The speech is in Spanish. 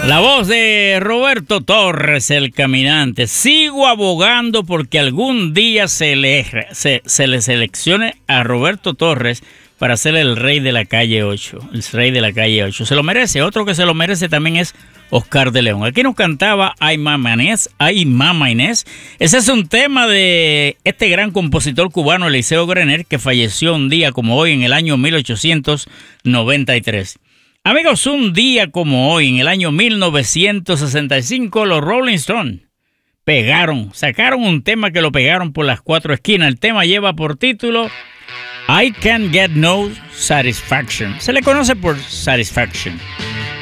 La voz de Roberto Torres, el caminante. Sigo abogando porque algún día se le seleccione a Roberto Torres para ser el rey de la calle 8. El rey de la calle 8. Se lo merece. Otro que se lo merece también es Oscar de León. Aquí nos cantaba Ay Mama Inés. Ay Mama Inés. Ese es un tema de este gran compositor cubano Eliseo Grener, que falleció un día como hoy en el año 1893. Amigos, un día como hoy, en el año 1965, los Rolling Stones sacaron un tema que lo pegaron por las 4 esquinas. El tema lleva por título I Can't Get No Satisfaction. Se le conoce por Satisfaction.